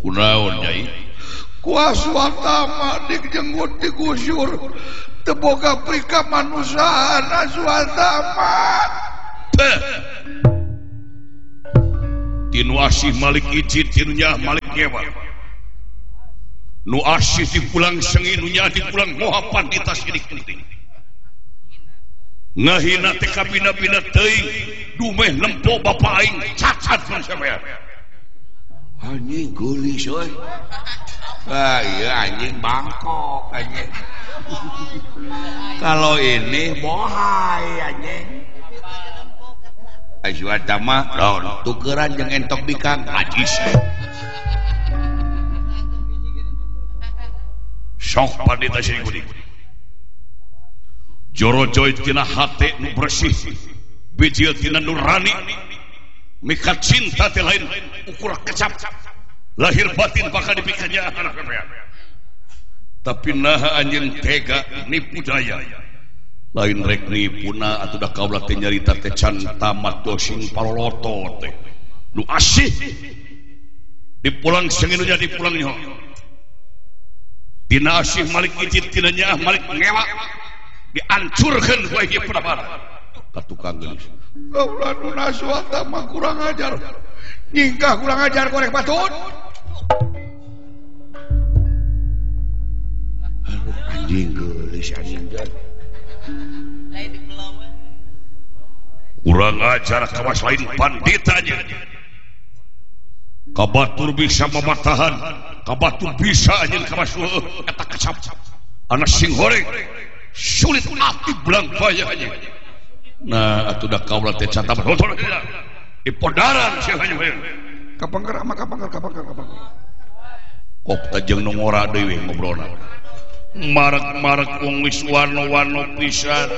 kunaon nyai kuaswatama dijenggut digusur teboga prika manusana swatama tinu asih malik ijid tinunya malik ngewa nu asih dipulang sengi nunya dipulang moha pandita sidik penting ngahina teh kabina-bina teuing dumeh nempo bapak aing cacat mun sampean anjing geulis euy iya anjing bangkok anjing kalau ini bohai anjing Aswatama tukeran jeung entok bikang najis sok pandita sidik penting jorojoy tina hate nu bersih bijil tina nurani mikat cinta teh lain ukur kecap lahir batin bakal dipikanya anak sampean tapi naha anjeun tega nipu daya lain rek nipuna atuh da kaula teh nyarita teh can tamat dosing paloloto teh nu asih dipulang senginunya dipulang nyaho dina asih malik ijid tina nyaah malik ngewa dihancurkan ku ieu penabara ka tukang geulis kaulah nu naswata mah kurang ajar nyingkah kurang ajar korek batut aduh anjing geulis anjing kurang ajar kawas lain panditanya kabatur bisa mematahan kabatur bisa anjeun kawas eta kecap anak sing goreng sulit aktif belang bayanya nah atuh da kaula teh catam hotol di podaran sia hanya kapangker kok tajeng nu ngora deui ngobrolna marak-marak wong wis wano-wano pisan